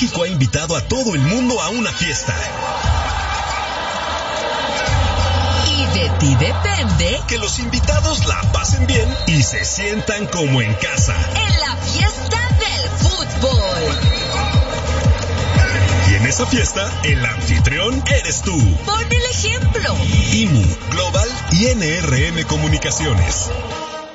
México ha invitado a todo el mundo a una fiesta. Y de ti depende que los invitados la pasen bien y se sientan como en casa. En la fiesta del fútbol. Y en esa fiesta, el anfitrión eres tú. Pon el ejemplo. IMU, Global y NRM Comunicaciones.